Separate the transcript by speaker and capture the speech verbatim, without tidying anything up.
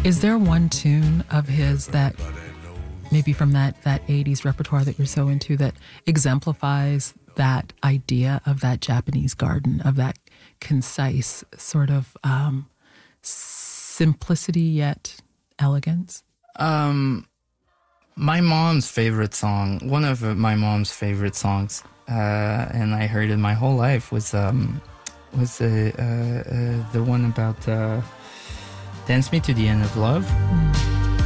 Speaker 1: Is there one tune of his that maybe from that, that eighties repertoire that you're so into that exemplifies that idea of that Japanese garden, of that concise sort of um, simplicity yet elegance?
Speaker 2: Um, my mom's favorite song, one of my mom's favorite songs, uh, and I heard it my whole life, was um, was uh, uh, uh, the one about uh, Dance Me to the End of Love. Mm.